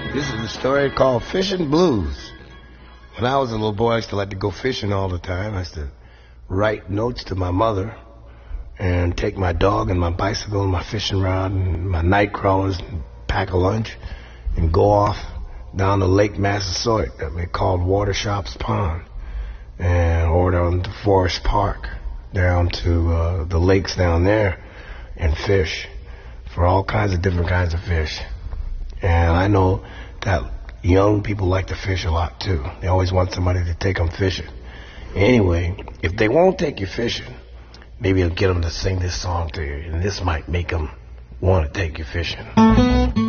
This is a story called Fishing Blues. When I was a little boy, I used to like to go fishing all the time. I used to write notes to my mother and take my dog and my bicycle and my fishing rod and my night crawlers and pack a lunch and go off down to Lake Massasoit that we called Water Shops Pond, and or down to Forest Park, down to the lakes down there, and fish for all kinds of different kinds of fish. And I know that young people like to fish a lot too. They always want somebody to take them fishing. Anyway, if they won't take you fishing, maybe you'll get them to sing this song to you, and this might make them want to take you fishing.